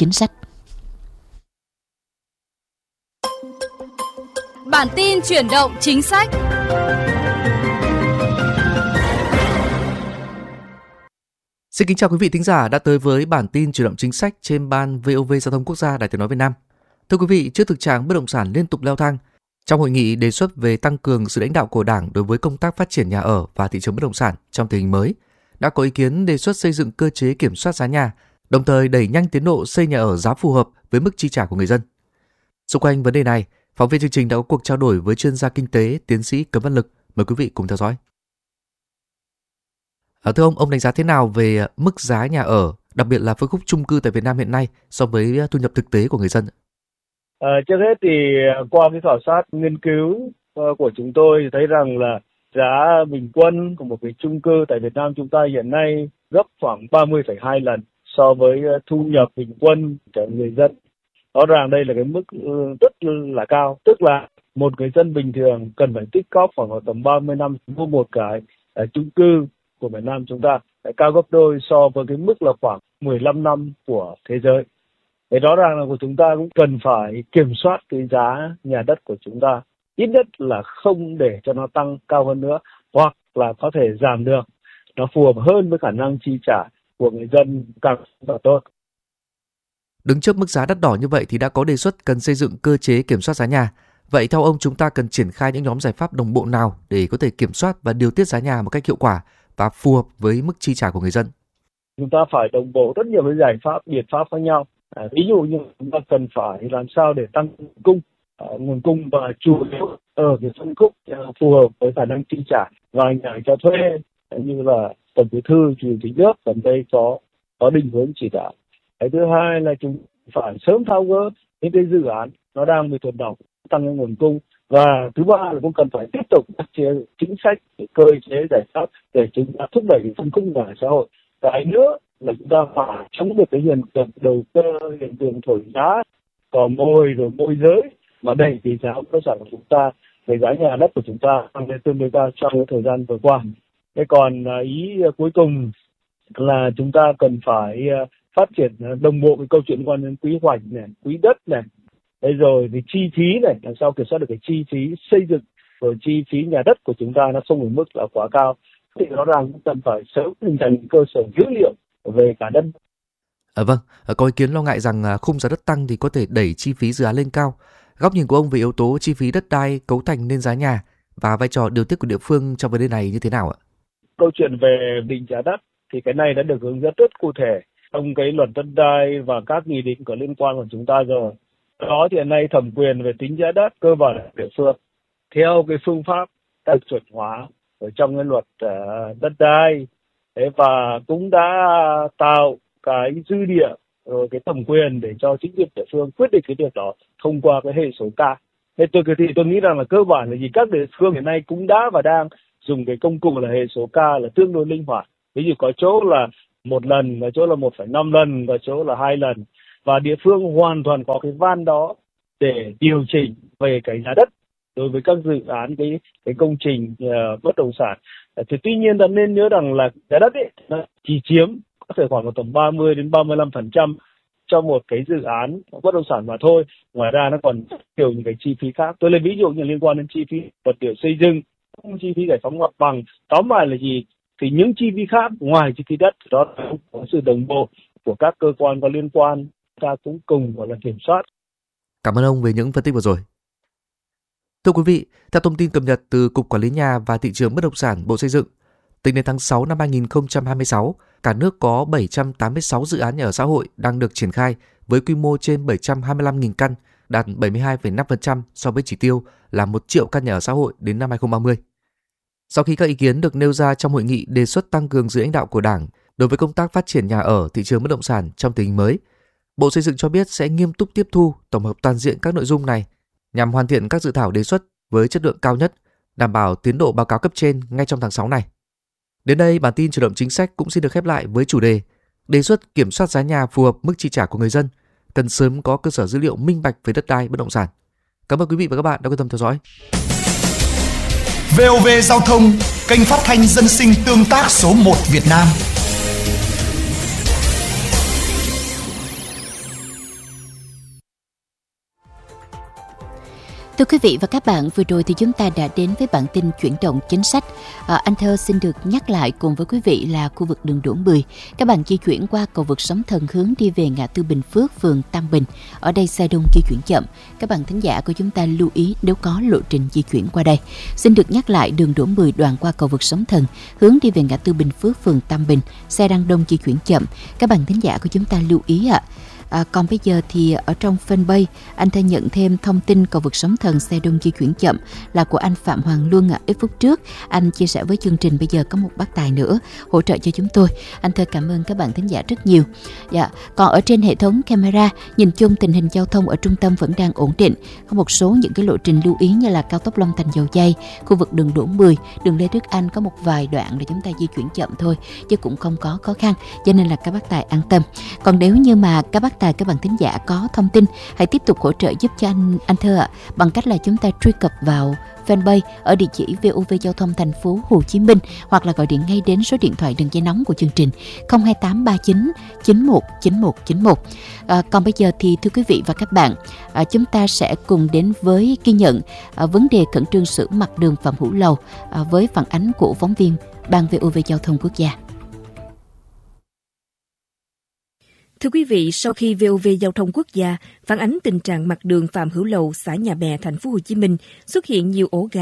chính sách. Bản tin chuyển động chính sách. Xin kính chào quý vị thính giả đã tới với bản tin chuyển động chính sách trên ban VOV Giao thông Quốc gia Đài Tiếng nói Việt Nam. Thưa quý vị, trước thực trạng bất động sản liên tục leo thang, trong hội nghị đề xuất về tăng cường sự lãnh đạo của Đảng đối với công tác phát triển nhà ở và thị trường bất động sản trong tình hình mới, đã có ý kiến đề xuất xây dựng cơ chế kiểm soát giá nhà, đồng thời đẩy nhanh tiến độ xây nhà ở giá phù hợp với mức chi trả của người dân. Xung quanh vấn đề này, phóng viên chương trình đã có cuộc trao đổi với chuyên gia kinh tế, tiến sĩ Cấn Văn Lực. Mời quý vị cùng theo dõi. Thưa ông đánh giá thế nào về mức giá nhà ở, đặc biệt là phân khúc chung cư tại Việt Nam hiện nay so với thu nhập thực tế của người dân? Trước hết thì qua cái khảo sát nghiên cứu của chúng tôi thì thấy rằng là giá bình quân của một cái chung cư tại Việt Nam chúng ta hiện nay gấp khoảng 30,2 lần so với thu nhập bình quân của người dân. Rõ ràng đây là cái mức rất là cao, tức là một người dân bình thường cần phải tích cóp khoảng tầm 30 năm mua một cái chung cư của Việt Nam chúng ta, cao gấp đôi so với cái mức là khoảng 15 năm của thế giới. Thế rõ ràng là của chúng ta cũng cần phải kiểm soát cái giá nhà đất của chúng ta, ít nhất là không để cho nó tăng cao hơn nữa, hoặc là có thể giảm được, nó phù hợp hơn với khả năng chi trả của người dân càng tốt. Đứng trước mức giá đắt đỏ như vậy thì đã có đề xuất cần xây dựng cơ chế kiểm soát giá nhà. Vậy theo ông, chúng ta cần triển khai những nhóm giải pháp đồng bộ nào để có thể kiểm soát và điều tiết giá nhà một cách hiệu quả và phù hợp với mức chi trả của người dân? Chúng ta phải đồng bộ rất nhiều cái giải pháp, biện pháp khác nhau. Ví dụ như chúng ta cần phải làm sao để tăng nguồn cung và chủ yếu ở cái phân khúc phù hợp với khả năng chi trả và nhà cho thuê, như là Tổng Bí thư Chủ tịch nước gần đây có định hướng chỉ đạo. Cái thứ hai là chúng phải sớm tháo gỡ những cái dự án nó đang bị tồn đọng, tăng cái nguồn cung. Và thứ ba là cũng cần phải tiếp tục phát triển chính sách, cơ chế giải pháp để chúng ta thúc đẩy phân khúc nhà ở xã hội. Cái nữa là chúng ta phải chống được cái hiện tượng đầu cơ, hiện tượng thổi giá, cò mồi rồi môi giới mà đẩy cái giá bất động sản của chúng ta, cái giá nhà đất của chúng ta tăng lên tương đối cao trong cái thời gian vừa qua. Thế còn ý cuối cùng là chúng ta cần phải phát triển đồng bộ cái câu chuyện liên quan đến quy hoạch này, quỹ đất này, rồi thì chi phí này, làm sao kiểm soát được cái chi phí xây dựng, rồi chi phí nhà đất của chúng ta nó không ở mức là quá cao. Thì rõ ràng cũng cần phải sớm hình thành cơ sở dữ liệu về cả đất. Vâng, có ý kiến lo ngại rằng khung giá đất tăng thì có thể đẩy chi phí dự án lên cao. Góc nhìn của ông về yếu tố chi phí đất đai cấu thành nên giá nhà và vai trò điều tiết của địa phương trong vấn đề này như thế nào ạ? Câu chuyện về định giá đất thì cái này đã được hướng dẫn rất cụ thể trong cái luật đất đai và các nghị định có liên quan của chúng ta rồi. Đó thì hiện nay thẩm quyền về tính giá đất cơ bản là địa phương theo cái phương pháp đã chuẩn hóa ở trong cái luật đất đai. Và cũng đã tạo cái dư địa rồi cái thẩm quyền để cho chính quyền địa phương quyết định cái việc đó thông qua cái hệ số K. Thế tôi nghĩ rằng là cơ bản là các địa phương hiện nay cũng đã và đang dùng cái công cụ là hệ số K là tương đối linh hoạt. Ví dụ có chỗ là 1 lần, có chỗ là 1,5 lần, có chỗ là 2 lần. Và địa phương hoàn toàn có cái van đó để điều chỉnh về cái giá đất đối với các dự án, cái công trình bất động sản. Thì tuy nhiên ta nên nhớ rằng là giá đất ấy nó chỉ chiếm có thể khoảng tầm 30 đến 35% cho một cái dự án bất động sản mà thôi. Ngoài ra nó còn nhiều những cái chi phí khác. Tôi lấy ví dụ như liên quan đến chi phí vật liệu xây dựng, chi phí giải phóng mặt bằng. Tóm lại là gì? Thì những chi phí khác ngoài chi phí đất đó là không có sự đồng bộ của các cơ quan có liên quan, ta cũng cùng gọi là kiểm soát. Cảm ơn ông về những phân tích vừa rồi. Thưa quý vị, theo thông tin cập nhật từ Cục Quản lý Nhà và Thị trường Bất động sản Bộ Xây dựng, tính đến tháng 6 năm 2026, cả nước có 786 dự án nhà ở xã hội đang được triển khai với quy mô trên 725.000 căn, đạt 72,5% so với chỉ tiêu là 1 triệu căn nhà ở xã hội đến năm 2030. Sau khi các ý kiến được nêu ra trong hội nghị đề xuất tăng cường sự lãnh đạo của Đảng đối với công tác phát triển nhà ở, thị trường bất động sản trong tình hình mới, Bộ Xây dựng cho biết sẽ nghiêm túc tiếp thu, tổng hợp toàn diện các nội dung này nhằm hoàn thiện các dự thảo đề xuất với chất lượng cao nhất, đảm bảo tiến độ báo cáo cấp trên ngay trong tháng 6 này. Đến đây, bản tin chuyển động chính sách cũng xin được khép lại với chủ đề đề xuất kiểm soát giá nhà phù hợp mức chi trả của người dân, cần sớm có cơ sở dữ liệu minh bạch về đất đai bất động sản. Cảm ơn quý vị và các bạn đã quan tâm theo dõi. VOV Giao thông, kênh phát thanh dân sinh tương tác số 1 Việt Nam. Thưa quý vị và các bạn, vừa rồi thì chúng ta đã đến với bản tin chuyển động chính sách. Anh Thơ xin được nhắc lại cùng với quý vị là khu vực đường Đỗ Mười. Các bạn di chuyển qua cầu vượt Sóng Thần hướng đi về ngã tư Bình Phước, phường Tam Bình. Ở đây xe đông di chuyển chậm. Các bạn thính giả của chúng ta lưu ý nếu có lộ trình di chuyển qua đây. Xin được nhắc lại đường Đỗ Mười đoạn qua cầu vượt Sóng Thần hướng đi về ngã tư Bình Phước, phường Tam Bình. Xe đang đông di chuyển chậm. Các bạn thính giả của chúng ta lưu ý ạ. Còn bây giờ thì ở trong fanpage, anh Thơ nhận thêm thông tin cầu vượt Sóng Thần xe đông di chuyển chậm là của anh Phạm Hoàng Luân ạ. Ít phút trước, anh chia sẻ với chương trình bây giờ có một bác tài nữa hỗ trợ cho chúng tôi. Anh Thơ cảm ơn các bạn thính giả rất nhiều. Dạ. Còn ở trên hệ thống camera, nhìn chung tình hình giao thông ở trung tâm vẫn đang ổn định. Có một số những cái lộ trình lưu ý như là cao tốc Long Thành Dầu Giây, khu vực đường Đỗ Mười, đường Lê Đức Anh có một vài đoạn để chúng ta di chuyển chậm thôi, chứ cũng không có khó khăn. Cho nên là các bác tài an tâm. Còn nếu như mà các bác tài, các bạn thính giả có thông tin, hãy tiếp tục hỗ trợ giúp cho anh Thơ ạ, bằng cách là chúng ta truy cập vào fanpage ở địa chỉ VOV Giao thông Thành phố Hồ Chí Minh, hoặc là gọi điện ngay đến số điện thoại đường dây nóng của chương trình 02839 919191. Còn bây giờ thì thưa quý vị và các bạn, chúng ta sẽ cùng đến với ghi nhận vấn đề khẩn trương sửa mặt đường Phạm Hữu Lầu với phản ánh của phóng viên Ban VOV Giao thông Quốc gia. Thưa quý vị, sau khi VOV Giao thông Quốc gia phản ánh tình trạng mặt đường Phạm Hữu Lầu, xã Nhà Bè, thành phố Hồ Chí Minh xuất hiện nhiều ổ gà